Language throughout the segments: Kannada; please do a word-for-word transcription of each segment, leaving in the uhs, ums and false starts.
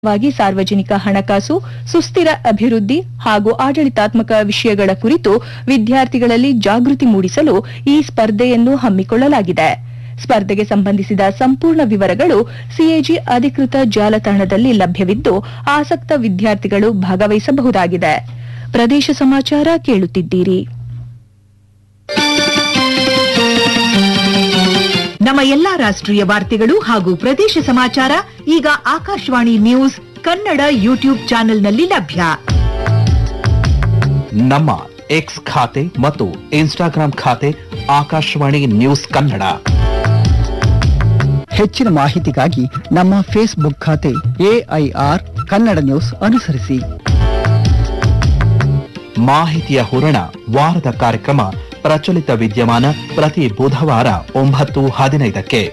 ವಾಗಿ ಸಾರ್ವಜನಿಕ ಹಣಕಾಸು, ಸುಸ್ಥಿರ ಅಭಿವೃದ್ಧಿ ಹಾಗೂ ಆಡಳಿತಾತ್ಮಕ ವಿಷಯಗಳ ಕುರಿತು ವಿದ್ಯಾರ್ಥಿಗಳಲ್ಲಿ ಜಾಗೃತಿ ಮೂಡಿಸಲು ಈ ಸ್ಪರ್ಧೆಯನ್ನು ಹಮ್ಮಿಕೊಳ್ಳಲಾಗಿದೆ. ಸ್ಪರ್ಧೆಗೆ ಸಂಬಂಧಿಸಿದ ಸಂಪೂರ್ಣ ವಿವರಗಳು ಸಿಎಜಿ ಅಧಿಕೃತ ಜಾಲತಾಣದಲ್ಲಿ ಲಭ್ಯವಿದ್ದು, ಆಸಕ್ತ ವಿದ್ಯಾರ್ಥಿಗಳು ಭಾಗವಹಿಸಬಹುದಾಗಿದೆ. ಪ್ರದೇಶ ಸಮಾಚಾರ ಕೇಳುತ್ತಿದ್ದೀರಿ. ನಮ್ಮ ಎಲ್ಲಾ ರಾಷ್ಟ್ರೀಯ ವಾರ್ತೆಗಳು ಹಾಗೂ ಪ್ರದೇಶ ಸಮಾಚಾರ ಈಗ ಆಕಾಶವಾಣಿ ನ್ಯೂಸ್ ಕನ್ನಡ ಯೂಟ್ಯೂಬ್ ಚಾನೆಲ್ನಲ್ಲಿ ಲಭ್ಯ. ನಮ್ಮ ಎಕ್ಸ್ ಖಾತೆ ಮತ್ತು ಇನ್ಸ್ಟಾಗ್ರಾಂ ಖಾತೆ ಆಕಾಶವಾಣಿ ನ್ಯೂಸ್ ಕನ್ನಡ. ಹೆಚ್ಚಿನ ಮಾಹಿತಿಗಾಗಿ ನಮ್ಮ ಫೇಸ್ಬುಕ್ ಖಾತೆ ಎಐಆರ್ ಕನ್ನಡ ನ್ಯೂಸ್ ಅನುಸರಿಸಿ. ಮಾಹಿತಿಯ ಹೂರಣ ವಾರದ ಕಾರ್ಯಕ್ರಮ ಪ್ರಚಲಿತ ವಿದ್ಯಮಾನ ಪ್ರತಿ ಬುಧವಾರ ಒಂಬತ್ತು ಹದಿನೈದಕ್ಕೆ.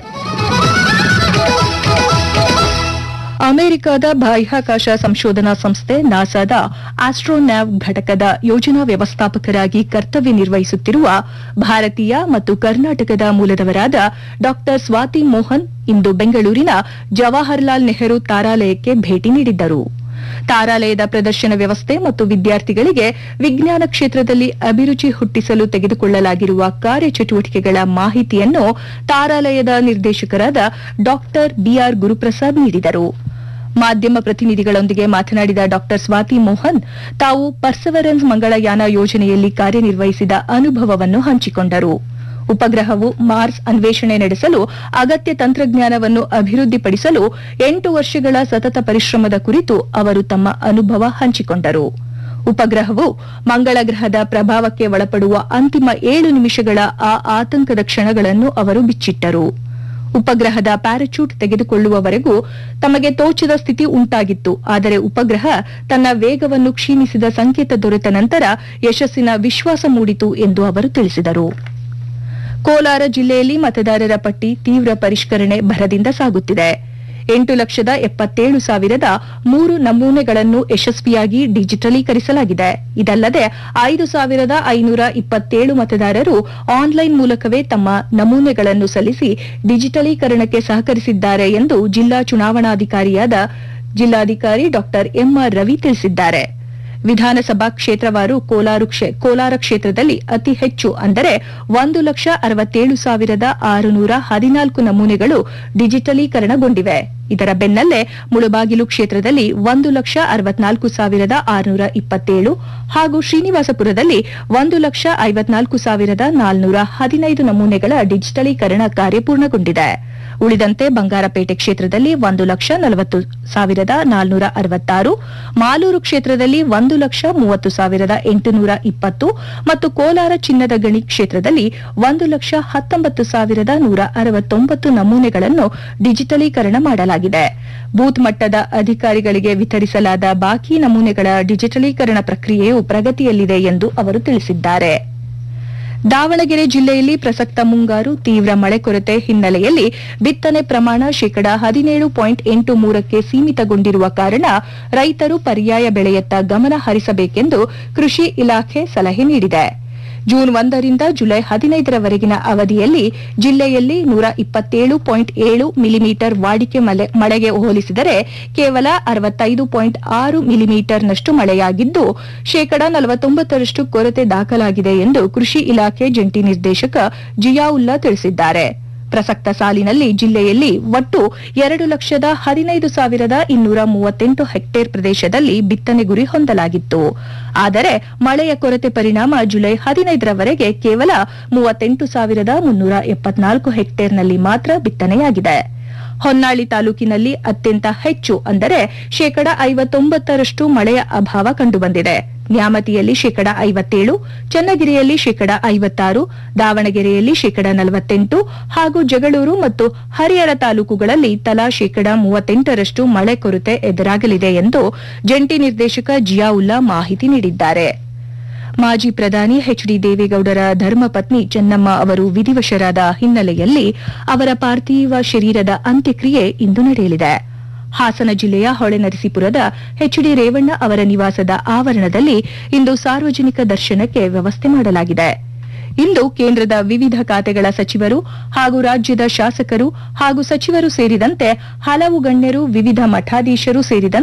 ಅಮೆರಿಕದ ಬಾಹ್ಯಾಕಾಶ ಸಂಶೋಧನಾ ಸಂಸ್ಥೆ ನಾಸಾದ ಆಸ್ಟ್ರೋನ್ಯಾವ್ ಘಟಕದ ಯೋಜನಾ ವ್ಯವಸ್ಥಾಪಕರಾಗಿ ಕರ್ತವ್ಯ ನಿರ್ವಹಿಸುತ್ತಿರುವ ಭಾರತೀಯ ಮತ್ತು ಕರ್ನಾಟಕದ ಮೂಲದವರಾದ ಡಾ ಸ್ವಾತಿ ಮೋಹನ್ ಇಂದು ಬೆಂಗಳೂರಿನ ಜವಾಹರಲಾಲ್ ನೆಹರು ತಾರಾಲಯಕ್ಕೆ ಭೇಟಿ ನೀಡಿದ್ದರು. ತಾರಾಲಯದ ಪ್ರದರ್ಶನ ವ್ಯವಸ್ಥೆ ಮತ್ತು ವಿದ್ಯಾರ್ಥಿಗಳಿಗೆ ವಿಜ್ಞಾನ ಕ್ಷೇತ್ರದಲ್ಲಿ ಅಭಿರುಚಿ ಹುಟ್ಟಿಸಲು ತೆಗೆದುಕೊಳ್ಳಲಾಗಿರುವ ಕಾರ್ಯಚಟುವಟಿಕೆಗಳ ಮಾಹಿತಿಯನ್ನು ತಾರಾಲಯದ ನಿರ್ದೇಶಕರಾದ ಡಾ ಬಿಆರ್ ಗುರುಪ್ರಸಾದ್ ನೀಡಿದರು. ಮಾಧ್ಯಮ ಪ್ರತಿನಿಧಿಗಳೊಂದಿಗೆ ಮಾತನಾಡಿದ ಡಾ ಸ್ವಾತಿ ಮೋಹನ್ ತಾವು ಪರ್ಸೆವರೆನ್ಸ್ ಮಂಗಳಯಾನ ಯೋಜನೆಯಲ್ಲಿ ಕಾರ್ಯನಿರ್ವಹಿಸಿದ ಅನುಭವವನ್ನು ಹಂಚಿಕೊಂಡರು. ಉಪಗ್ರಹವು ಮಾರ್ಸ್ ಅನ್ವೇಷಣೆ ನಡೆಸಲು ಅಗತ್ಯ ತಂತ್ರಜ್ಞಾನವನ್ನು ಅಭಿವೃದ್ಧಿಪಡಿಸಲು ಎಂಟು ವರ್ಷಗಳ ಸತತ ಪರಿಶ್ರಮದ ಕುರಿತು ಅವರು ತಮ್ಮ ಅನುಭವ ಹಂಚಿಕೊಂಡರು. ಉಪಗ್ರಹವು ಮಂಗಳ ಗ್ರಹದ ಪ್ರಭಾವಕ್ಕೆ ಒಳಪಡುವ ಅಂತಿಮ ಏಳು ನಿಮಿಷಗಳ ಆ ಆತಂಕದ ಕ್ಷಣಗಳನ್ನು ಅವರು ಬಿಚ್ಚಿಟ್ಟರು. ಉಪಗ್ರಹದ ಪ್ಯಾರಾಚೂಟ್ ತೆಗೆದುಕೊಳ್ಳುವವರೆಗೂ ತಮಗೆ ತೋಚದ ಸ್ಥಿತಿ ಉಂಟಾಗಿತ್ತು. ಆದರೆ ಉಪಗ್ರಹ ತನ್ನ ವೇಗವನ್ನು ಕ್ಷೀಣಿಸಿದ ಸಂಕೇತ ದೊರೆತ ನಂತರ ಯಶಸ್ಸಿನ ವಿಶ್ವಾಸ ಮೂಡಿತು ಎಂದು ಅವರು ತಿಳಿಸಿದರು. ಕೋಲಾರ ಜಿಲ್ಲೆಯಲ್ಲಿ ಮತದಾರರ ಪಟ್ಟಿ ತೀವ್ರ ಪರಿಷ್ಕರಣೆ ಭರದಿಂದ ಸಾಗುತ್ತಿದೆ. ಎಂಟು ಲಕ್ಷದ ಎಪ್ಪತ್ತೇಳು ಸಾವಿರದ ಮೂರು ನಮೂನೆಗಳನ್ನು ಯಶಸ್ವಿಯಾಗಿ ಡಿಜಿಟಲೀಕರಿಸಲಾಗಿದೆ. ಇದಲ್ಲದೆ ಐದು ಸಾವಿರದ ಐನೂರ ಇಪ್ಪತ್ತೇಳು ಮತದಾರರು ಆನ್ಲೈನ್ ಮೂಲಕವೇ ತಮ್ಮ ನಮೂನೆಗಳನ್ನು ಸಲ್ಲಿಸಿ ಡಿಜಿಟಲೀಕರಣಕ್ಕೆ ಸಹಕರಿಸಿದ್ದಾರೆ ಎಂದು ಜಿಲ್ಲಾ ಚುನಾವಣಾಧಿಕಾರಿಯಾದ ಜಿಲ್ಲಾಧಿಕಾರಿ ಡಾ ಎಂಆರ್ ರವಿ ತಿಳಿಸಿದ್ದಾರೆ. ವಿಧಾನಸಭಾ ಕ್ಷೇತ್ರವಾರು ಕೋಲಾರ ಕ್ಷೇತ್ರದಲ್ಲಿ ಅತಿ ಹೆಚ್ಚು ಅಂದರೆ ಒಂದು ಲಕ್ಷ ಅರವತ್ತೇಳು ಸಾವಿರದ ಆರುನೂರ ಹದಿನಾಲ್ಕು ನಮೂನೆಗಳು ಡಿಜಿಟಲೀಕರಣಗೊಂಡಿವೆ. ಇದರ ಬೆನ್ನಲ್ಲೇ ಮುಳಬಾಗಿಲು ಕ್ಷೇತ್ರದಲ್ಲಿ ಒಂದು ಲಕ್ಷ ಅರವತ್ನಾಲ್ಕು ಸಾವಿರದ ಆರುನೂರ ಇಪ್ಪತ್ತೇಳು ಹಾಗೂ ಶ್ರೀನಿವಾಸಪುರದಲ್ಲಿ ಒಂದು ಲಕ್ಷ ಐವತ್ನಾಲ್ಕು ಸಾವಿರದ ನಾಲ್ನೂರ ಹದಿನೈದು ನಮೂನೆಗಳ ಡಿಜಿಟಲೀಕರಣ ಕಾರ್ಯ ಪೂರ್ಣಗೊಂಡಿದೆ. ಉಳಿದಂತೆ ಬಂಗಾರಪೇಟೆ ಕ್ಷೇತ್ರದಲ್ಲಿ ಒಂದು ಲಕ್ಷ ನಲವತ್ತು ಸಾವಿರದ ನಾಲ್ನೂರ ಅರವತ್ತಾರು, ಮಾಲೂರು ಕ್ಷೇತ್ರದಲ್ಲಿ ಒಂದು ಲಕ್ಷ ಮೂವತ್ತು ಸಾವಿರದ ಎಂಟುನೂರ ಇಪ್ಪತ್ತು ಮತ್ತು ಕೋಲಾರ ಚಿನ್ನದ ಗಣಿ ಕ್ಷೇತ್ರದಲ್ಲಿ ಒಂದು ಲಕ್ಷ ಹತ್ತೊಂಬತ್ತು ಸಾವಿರದ ನೂರ ಅರವತ್ತೊಂಬತ್ತು ನಮೂನೆಗಳನ್ನು ಡಿಜಿಟಲೀಕರಣ ಮಾಡಲಾಗಿದೆ. ಬೂತ್ ಮಟ್ಟದ ಅಧಿಕಾರಿಗಳಿಗೆ ವಿತರಿಸಲಾದ ಬಾಕಿ ನಮೂನೆಗಳ ಡಿಜಿಟಲೀಕರಣ ಪ್ರಕ್ರಿಯೆಯು ಪ್ರಗತಿಯಲ್ಲಿದೆ ಎಂದು ಅವರು ತಿಳಿಸಿದ್ದಾರೆ. ದಾವಣಗೆರೆ ಜಿಲ್ಲೆಯಲ್ಲಿ ಪ್ರಸಕ್ತ ಮುಂಗಾರು ತೀವ್ರ ಮಳೆ ಕೊರತೆ ಹಿನ್ನೆಲೆಯಲ್ಲಿ ಬಿತ್ತನೆ ಪ್ರಮಾಣ ಶೇಕಡಾ ಹದಿನೇಳು ಪಾಯಿಂಟ್ ಎಂಟು ಮೂರಕ್ಕೆ ಸೀಮಿತಗೊಂಡಿರುವ ಕಾರಣ ರೈತರು ಪರ್ಯಾಯ ಬೆಳೆಯತ್ತ ಗಮನ ಹರಿಸಬೇಕೆಂದು ಕೃಷಿ ಇಲಾಖೆ ಸಲಹೆ ನೀಡಿದೆ. ಜೂನ್ ಒಂದರಿಂದ ಜುಲೈ ಹದಿನೈದರವರೆಗಿನ ಅವಧಿಯಲ್ಲಿ ಜಿಲ್ಲೆಯಲ್ಲಿ ನೂರ ಇಪ್ಪತ್ತೇಳು ಪಾಯಿಂಟ್ ಏಳು ಮಿಲಿಮೀಟರ್ ವಾಡಿಕೆ ಮಳೆಗೆ ಹೋಲಿಸಿದರೆ ಕೇವಲ ಅರವತ್ತೈದು ಪಾಯಿಂಟ್ ಆರು ಮಿಲಿಮೀಟರ್ನಷ್ಟು ಮಳೆಯಾಗಿದ್ದು ಶೇಕಡಾ ನಲವತ್ತೊಂಬತ್ತರಷ್ಟು ಕೊರತೆ ದಾಖಲಾಗಿದೆ ಎಂದು ಕೃಷಿ ಇಲಾಖೆ ಜಂಟಿ ನಿರ್ದೇಶಕ ಜಿಯಾವುಲ್ಲಾ ತಿಳಿಸಿದ್ದಾರೆ. ಪ್ರಸಕ್ತ ಸಾಲಿನಲ್ಲಿ ಜಿಲ್ಲೆಯಲ್ಲಿ ಒಟ್ಟು ಎರಡು ಲಕ್ಷದ ಹದಿನೈದು ಸಾವಿರದ ಇನ್ನೂರ ಮೂವತ್ತೆಂಟು ಹೆಕ್ಟೇರ್ ಪ್ರದೇಶದಲ್ಲಿ ಬಿತ್ತನೆ ಗುರಿ ಹೊಂದಲಾಗಿತ್ತು. ಆದರೆ ಮಳೆಯ ಕೊರತೆ ಪರಿಣಾಮ ಜುಲೈ ಹದಿನೈದರವರೆಗೆ ಕೇವಲ ಮೂವತ್ತೆಂಟು ಸಾವಿರದ ಮುನ್ನೂರ ಎಪ್ಪತ್ನಾಲ್ಕು ಹೆಕ್ಟೇರ್ನಲ್ಲಿ ಮಾತ್ರ ಬಿತ್ತನೆಯಾಗಿದೆ. ಹೊನ್ನಾಳಿ ತಾಲೂಕಿನಲ್ಲಿ ಅತ್ಯಂತ ಹೆಚ್ಚು ಅಂದರೆ ಶೇಕಡಾ ಐವತ್ತೊಂಬತ್ತರಷ್ಟು ಮಳೆಯ ಅಭಾವ ಕಂಡುಬಂದಿದೆ. ನ್ಯಾಮತಿಯಲ್ಲಿ ಶೇಕಡಾ ಐವತ್ತೇಳು, ಚನ್ನಗಿರಿಯಲ್ಲಿ ಶೇಕಡಾ ಐವತ್ತಾರು, ದಾವಣಗೆರೆಯಲ್ಲಿ ಶೇಕಡಾ ನಲವತ್ತೆಂಟು ಹಾಗೂ ಜಗಳೂರು ಮತ್ತು ಹರಿಹರ ತಾಲೂಕುಗಳಲ್ಲಿ ತಲಾ ಶೇಕಡಾ ಮೂವತ್ತೆಂಟರಷ್ಟು ಮಳೆ ಕೊರತೆ ಎದುರಾಗಲಿದೆ ಎಂದು ಜಂಟಿ ನಿರ್ದೇಶಕ ಜಿಯಾವುಲ್ಲಾ ಮಾಹಿತಿ ನೀಡಿದ್ದಾರೆ. ಮಾಜಿ ಪ್ರಧಾನಿ ಎಚ್ ಡಿ ದೇವೇಗೌಡರ ಧರ್ಮಪತ್ನಿ ಚೆನ್ನಮ್ಮ ಅವರು ವಿಧಿವಶರಾದ ಹಿನ್ನೆಲೆಯಲ್ಲಿ ಅವರ ಪಾರ್ಥಿವ ಶರೀರದ ಅಂತ್ಯಕ್ರಿಯೆ ಇಂದು ನಡೆಯಲಿದೆ. ಹಾಸನ ಜಿಲ್ಲೆಯ ಹೊಳೆನರಸೀಪುರದ ಎಚ್ ಡಿ ರೇವಣ್ಣ ಅವರ ನಿವಾಸದ ಆವರಣದಲ್ಲಿ ಇಂದು ಸಾರ್ವಜನಿಕ ದರ್ಶನಕ್ಕೆ ವ್ಯವಸ್ಥೆ ಮಾಡಲಾಗಿದೆ. ಇಂದು ಕೇಂದ್ರದ ವಿವಿಧ ಖಾತೆಗಳ ಸಚಿವರು ಹಾಗೂ ರಾಜ್ಯದ ಶಾಸಕರು ಹಾಗೂ ಸಚಿವರು ಸೇರಿದಂತೆ ಹಲವು ಗಣ್ಯರು, ವಿವಿಧ ಮಠಾಧೀಶರು ಸೇರಿದಂತೆ